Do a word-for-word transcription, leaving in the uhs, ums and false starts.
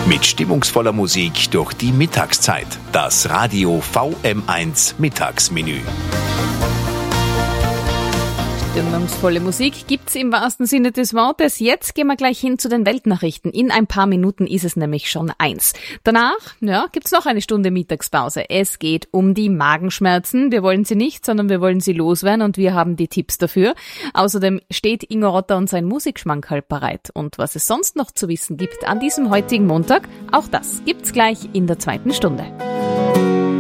Mit stimmungsvoller Musik durch die Mittagszeit. Das Radio V M eins Mittagsmenü. Stimmungsvolle Musik gibt's im wahrsten Sinne des Wortes. Jetzt gehen wir gleich hin zu den Weltnachrichten. In ein paar Minuten ist es nämlich schon eins. Danach, ja, gibt's noch eine Stunde Mittagspause. Es geht um die Magenschmerzen. Wir wollen sie nicht, sondern wir wollen sie loswerden und wir haben die Tipps dafür. Außerdem steht Ingo Rotter und sein Musikschmankerl bereit. Und was es sonst noch zu wissen gibt an diesem heutigen Montag, auch das gibt's gleich in der zweiten Stunde.